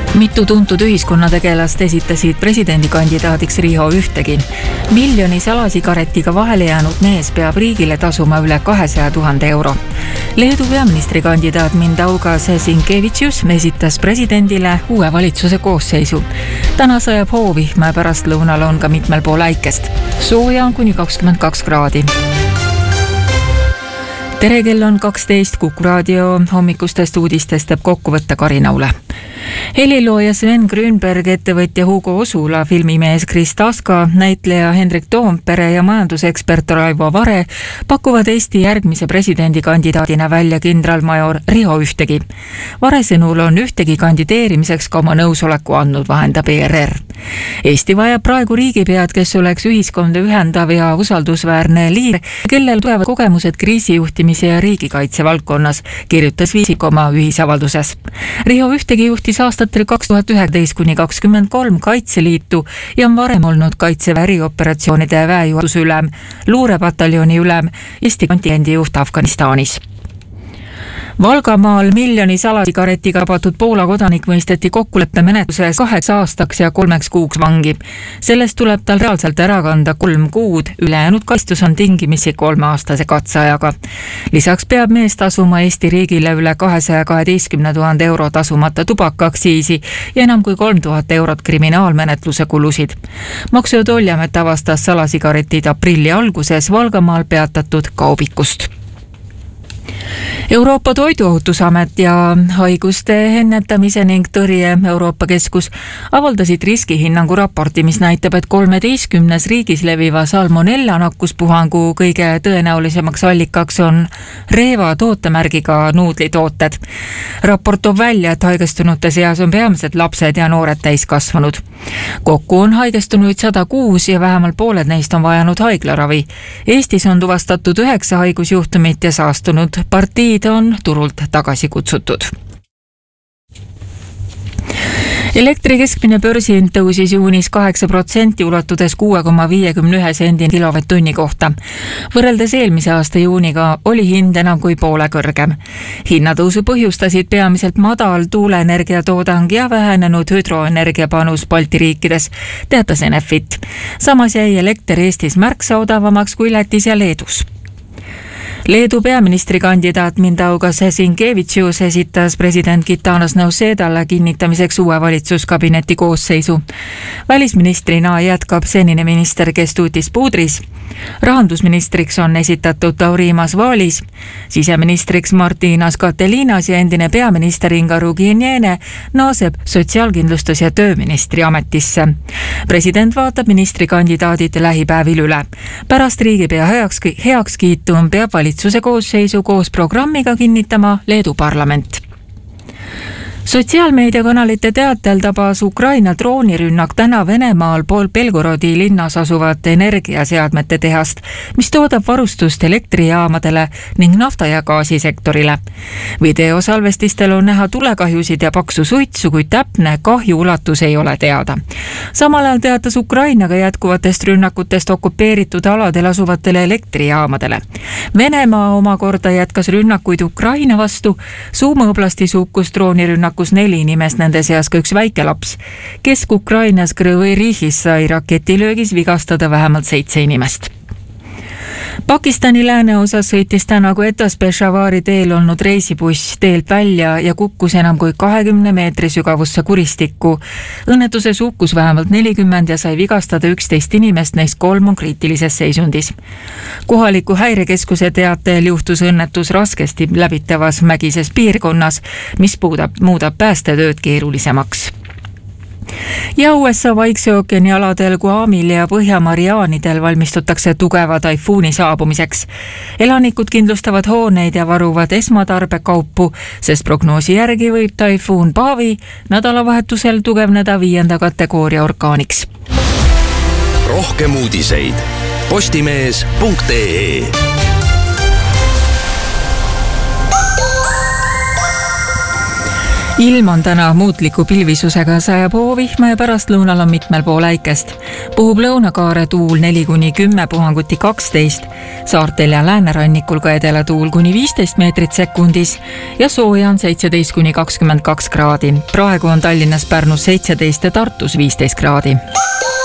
Mitu tuntud ühiskonnategelast esitasid presidendikandidaadiks Riho Ühtegi. Miljoni salasigaretiga vahele jäänud mees peab riigile tasuma üle 200 000 euro. Leedu peaministrikandidaat Mindaugas Sinkevičius esitas presidendile uue valitsuse koosseisu. Täna sajab hoovihm, pärast lõunal on ka mitmel pool äikest. Sooja on kuni 22 kraadi. Tere, kell on 12, Kuku raadio hommikustest uudistest teeb kokkuvõtte Karina Ule. Helilooja Sven Grünberg, ettevõtja Hugo Osula, filmimees Kris Taska, näitleja Hendrik Toompere ja majandusekspert Raivo Vare pakuvad Eesti järgmise presidendikandidaadina välja kindralmajor Riho Ühtegi. Vare sõnul on Ühtegi kandideerimiseks ka oma nõusoleku andnud, vahendab ERR. Eesti vajab praegu riigipead, kes oleks ühiskonda ühendav ja usaldusväärne liider, kellel tulevad kogemused kriisijuhtimise ja riigikaitse valdkonnas, kirjutas Viisik oma ühisavalduses. Riho Ühtegi juhtis aastatel 2019–2023 Kaitseliitu ja on varem olnud Kaitseväe erioperatsioonide väejuhatuse ülem, luurepataljoni ülem, Eesti kontingendi juht Afganistanis. Valgamaal miljoni salasigaretiga tabatud Poola kodanik mõisteti kokkuleppe menetluses 2 aastaks ja 3 kuuks vangi. Sellest tuleb tal reaalselt ära kanda 3 kuud, ülejäänud karistus on tingimisi 3-aastase katseajaga. Lisaks peab mees tasuma Eesti riigile üle 212 000 euro tasumata tubakaaktsiisi ja enam kui 3000 eurot kriminaalmenetluse kulusid. Maksu- ja Tolliamet avastas salasigaretid aprilli alguses Valgamaal peatatud kaubikust. Euroopa Toiduohutusamet ja haiguste ennetamise ning tõrje Euroopa Keskus avaldasid riskihinnangu raporti, mis näitab, et 13 riigis leviva salmonella nakkuspuhangu kõige tõenäolisemaks allikaks on Reeva tootemärgiga nuudlitooted. Raport toob välja, et haigestunute seas on peamiselt lapsed ja noored täiskasvanud. Kokku on haigestunuid 106 ja vähemalt pooled neist on vajanud haiglaravi. Eestis on tuvastatud 9 haigusjuhtumit ja saastunud partiid on turult tagasi kutsutud. Elektri keskmine börsihind tõusis juunis 8%, ulatudes 6,51 sendini kilovatt-tunni kohta. Võrreldes eelmise aasta juuniga oli hind enam kui poole kõrgem. Hinnatõusu põhjustasid peamiselt madal tuuleenergiatoodang ja vähenenud hüdroenergia panus Balti riikides, teatas Enefit. Samas jäi elekter Eestis märksa odavamaks kui Lätis ja Leedus. Leedu peaministrikandidaat Mindaugas Sinkevičius esitas president Gitanas Nausėdale kinnitamiseks uue valitsuskabineti koosseisu. Välisministrina jätkab senine minister Kestutis Budris. Rahandusministriks on esitatud Taurimas Vaalis, siseministriks Martinas Katelinas ja endine peaminister Inga Rugieniene naaseb sotsiaalkindlustus- ja tööministri ametisse. President vaatab ministrikandidaadid lähipäevil üle. Pärast riigipea heakskiitu peab valitsuse koosseisu koos programmiga kinnitama Leedu parlament. Sotsiaalmeediakanalite teatel tabas Ukraina droonirünnak täna Venemaal pool Belgorodi linnas asuvat energiaseadmete tehast, mis toodab varustust elektrijaamadele ning nafta- ja gaasisektorile. Videosalvestistel on näha tulekahjusid ja paksu suitsu, kuid täpne kahju ulatus ei ole teada. Samal ajal teatas Ukraina ka jätkuvatest rünnakutest okupeeritud aladel asuvatele elektrijaamadele. Venemaa omakorda jätkas rünnakuid Ukraina vastu. Suuma oblastis hukkus droonirünnakus 4 inimest, nende seas ka üks väike laps. Kesk-Ukrainas Krõvõi-Rihis sai raketilöögis vigastada vähemalt 7 inimest. Pakistani lääneosas sõitis täna Quetas Peshawari teel olnud reisibuss teelt välja ja kukkus enam kui 20 meetri sügavusse kuristikku. Õnnetuses hukkus vähemalt 40 ja sai vigastada 11 inimest, neist 3 on kriitilises seisundis. Kohaliku häirekeskuse teatel juhtus õnnetus raskesti läbitavas mägises piirkonnas, mis muudab päästetööd keerulisemaks. Ja USA Vaikse ookeani aladel Guamil ja Põhja-Mariaanidel valmistutakse tugeva taifuuni saabumiseks. Elanikud kindlustavad hooneid ja varuvad esmatarbekaupu, sest prognoosi järgi võib taifuun Pavi nädalavahetusel tugevneda 5. kategooria orkaaniks. Rohkem uudiseid postimees.ee. ilm on täna muutliku pilvisusega, sajab hoovihma ja pärastlõunal on mitmel pool äikest. Puhub lõunakaare tuul 4-10, puhanguti 12, saartel ja läänerannikul ka edelatuul kuni 15 meetrit sekundis ja sooja on 17-22 kraadi. Praegu on Tallinnas, Pärnus 17 ja Tartus 15 kraadi.